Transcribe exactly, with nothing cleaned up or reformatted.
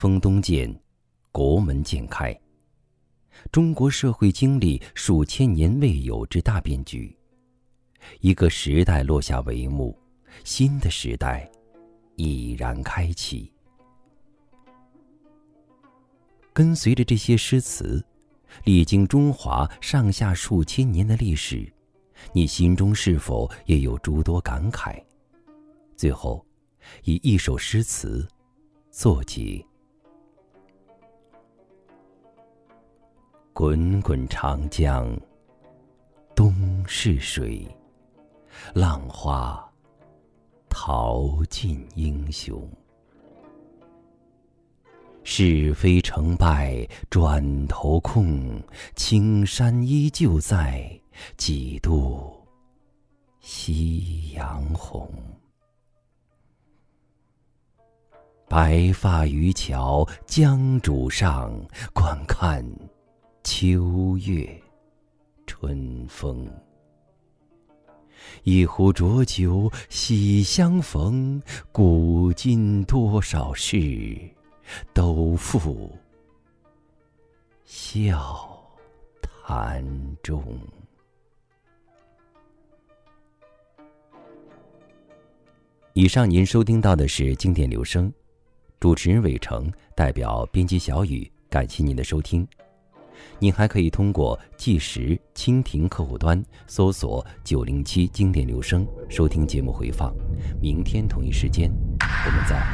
封东渐，国门渐开。中国社会经历数千年未有之大变局，一个时代落下帷幕，新的时代已然开启。跟随着这些诗词，历经中华上下数千年的历史，你心中是否也有诸多感慨？最后，以一首诗词作结。滚滚长江东逝水，浪花淘尽英雄。是非成败转头空，青山依旧在，几度夕阳红。白发渔樵江渚上，观看秋月春风。一壶浊酒喜相逢，古今多少事，都付笑谈中。以上您收听到的是经典留声，主持人伟成，代表编辑小雨，感谢您的收听。您还可以通过计时蜻蜓客户端搜索九零七经典留声收听节目回放。明天同一时间，我们再会。